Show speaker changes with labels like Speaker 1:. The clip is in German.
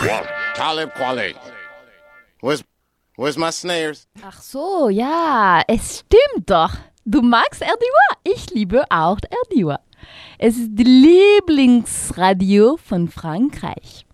Speaker 1: Talib Kweli. Where's my snares?
Speaker 2: Ach so, ja, es stimmt doch. Du magst RDUA. Ich liebe auch RDUA. Es ist die Lieblingsradio von Frankreich.